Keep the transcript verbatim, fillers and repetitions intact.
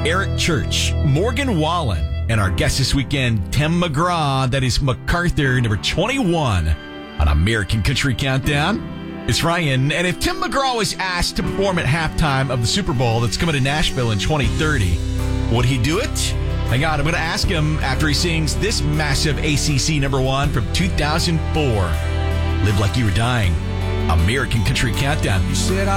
Eric Church, Morgan Wallen, and our guest this weekend, Tim McGraw. That is MacArthur, number twenty-one on American Country Countdown. It's Ryan, and if Tim McGraw was asked to perform at halftime of the Super Bowl that's coming to Nashville in twenty thirty, would he do it? Hang on, I'm going to ask him after he sings this massive A C C number one from two thousand four, Live Like You Were Dying, American Country Countdown. You said